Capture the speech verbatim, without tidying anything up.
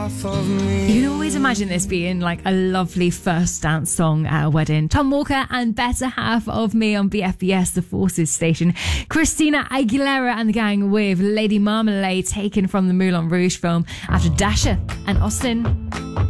half of me. You can always imagine this being like a lovely first dance song at a wedding. Tom Walker and Better Half of Me on B F B S, the Forces station. Christina Aguilera and the gang with Lady Marmalade, taken from the Moulin Rouge film after Dasher and Austin.